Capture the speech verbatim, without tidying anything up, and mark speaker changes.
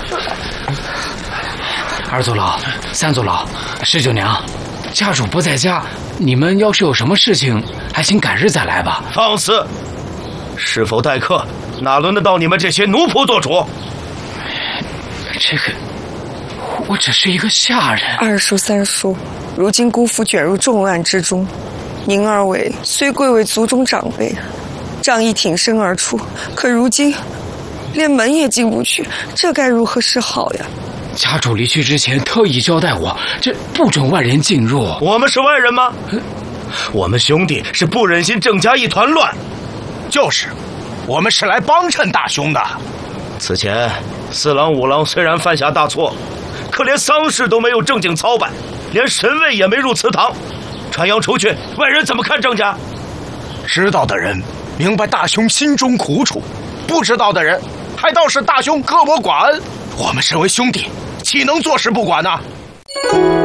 Speaker 1: 二祖老、三祖老、十九娘，家主不在家，你们要是有什么事情，还请改日再来吧。
Speaker 2: 放肆！是否待客，哪轮得到你们这些奴仆做主？
Speaker 1: 这个，我只是一个下人。
Speaker 3: 二叔、三叔，如今姑父卷入重案之中，您二位虽贵为族中长辈，仗义挺身而出，可如今连门也进不去，这该如何是好呀？
Speaker 1: 家主离去之前特意交代我，这不准外人进入。
Speaker 2: 我们是外人吗？我们兄弟是不忍心郑家一团乱。
Speaker 4: 就是，我们是来帮衬大兄的。
Speaker 2: 此前四郎、五郎虽然犯下大错，可连丧事都没有正经操办，连神位也没入祠堂。传扬出去，外人怎么看郑家？
Speaker 4: 知道的人明白大兄心中苦楚，不知道的人还倒是大兄胳膊管。我们身为兄弟，岂能坐视不管呢？